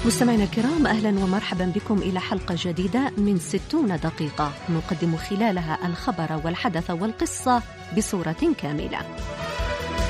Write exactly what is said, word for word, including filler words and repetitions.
مستمعينا الكرام، أهلا ومرحبا بكم إلى حلقة جديدة من ستون دقيقة نقدم خلالها الخبر والحدث والقصة بصورة كاملة.